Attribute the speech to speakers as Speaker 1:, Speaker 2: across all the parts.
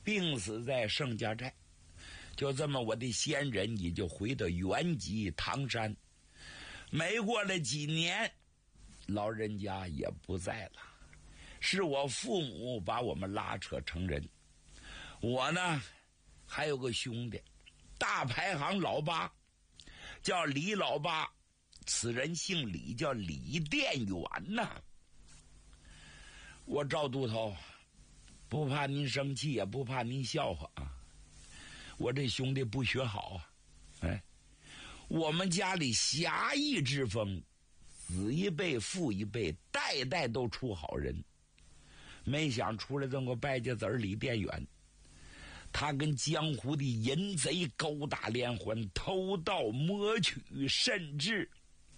Speaker 1: 病死在盛家寨。就这么，我的先人也就回到原籍唐山。没过了几年，老人家也不在了，是我父母把我们拉扯成人。我呢，还有个兄弟，大排行老八，叫李老八，此人姓李，叫李殿元呐。我赵都头，不怕您生气，也不怕您笑话啊。我这兄弟不学好啊，我们家里侠义之风，子一辈父一辈，代代都出好人。没想出来这么个败家子儿李殿元，他跟江湖的淫贼勾打连环，偷盗摸取，甚至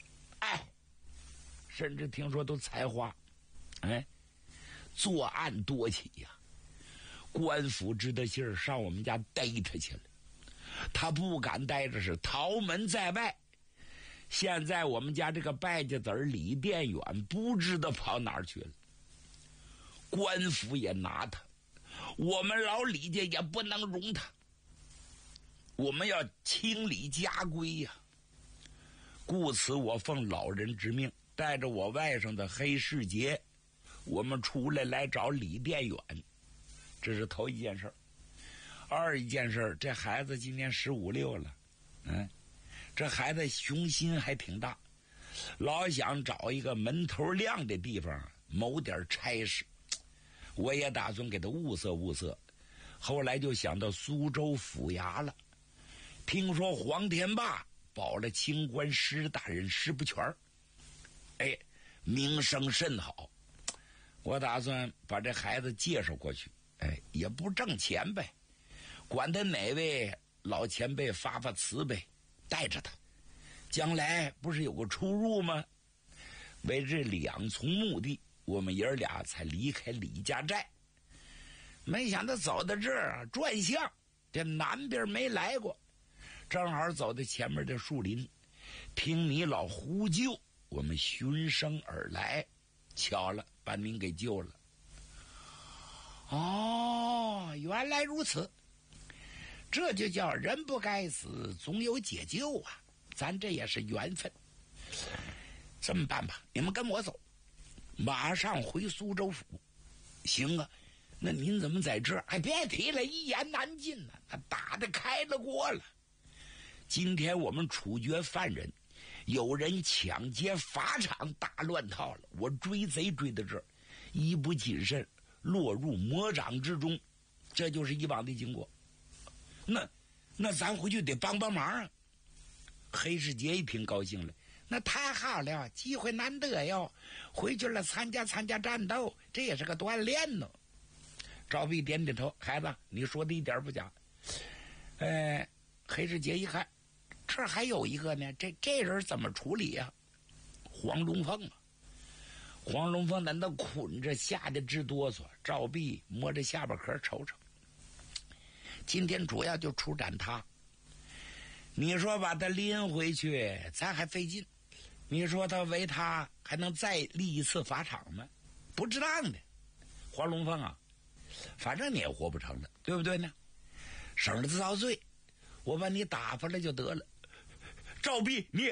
Speaker 1: 听说都采花，作案多起呀。官府知道信儿，上我们家逮他去了。他不敢待着，是逃门在外。现在我们家这个败家子儿李殿元不知道跑哪儿去了。官府也拿他，我们老李家也不能容他，我们要清理家规呀。故此我奉老人之命，带着我外甥的黑世杰，我们出来找李殿元。这是头一件事。二一件事，这孩子今年15、16了，这孩子雄心还挺大，老想找一个门头亮的地方谋点差事。我也打算给他物色物色，后来就想到苏州府衙了。听说黄天霸保了清官施大人施不全，名声甚好。我打算把这孩子介绍过去，也不挣钱呗，管他哪位老前辈发慈悲，带着他，将来不是有个出入吗？为这两重目的，我们爷儿俩才离开李家寨。没想到走到这儿转向，这南边没来过，正好走到前面的树林，听你老呼救，我们循声而来，巧了，把您给救了。哦，原来如此，这就叫人不该死，总有解救啊！咱这也是缘分。这么办吧，你们跟我走，马上回苏州府。行啊，那您怎么在这儿？别提了，一言难尽了，那打得开了锅了。今天我们处决犯人，有人抢劫法场，大乱套了。我追贼追到这儿，一不谨慎，落入魔掌之中，这就是以往的经过。那咱回去得帮帮忙啊！黑世杰一听高兴了，那太好了，机会难得哟！回去了参加战斗，这也是个锻炼呢。赵壁点点头，孩子，你说的一点不假。黑世杰一看，这还有一个呢，这人怎么处理呀？黄龙凤啊！黄龙凤在那捆着，吓得直哆嗦。赵壁摸着下巴壳瞅瞅，今天主要就出展他。你说把他拎回去，咱还费劲。你说他为他还能再立一次法场吗？不值当的。黄龙凤啊，反正你也活不成了，对不对呢？省得遭罪，我把你打发了就得了。赵壁，你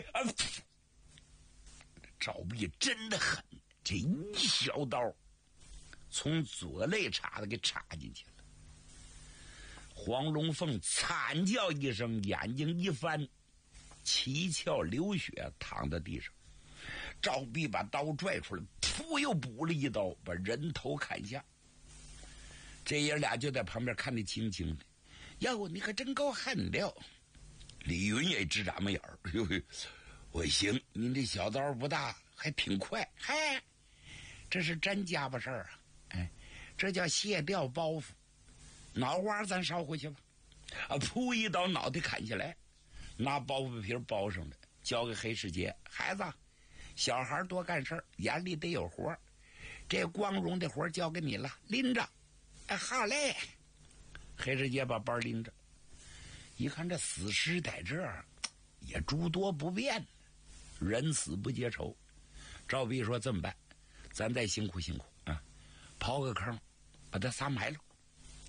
Speaker 1: 赵壁真的狠，这一小刀从左肋插的给插进去了。黄龙凤惨叫一声，眼睛一翻，七窍流血，躺在地上。赵壁把刀拽出来，噗，又补了一刀，把人头砍下。这爷俩就在旁边看得清清的。哟，你可真够狠的。李云也直眨巴眼儿，我行，您这小刀不大，还挺快。嗨，这是真家巴事儿啊！这叫卸掉包袱。脑瓜咱烧回去吧。噗一刀，脑袋砍下来，拿包袱皮包上来，交给黑世杰。孩子，小孩多干事，眼里得有活，这光荣的活交给你了，拎着。好嘞。黑世杰把包拎着，一看这死尸在这儿，也诸多不便，人死不结仇。赵壁说这么办，咱再辛苦辛苦啊，刨个坑把他撒埋了，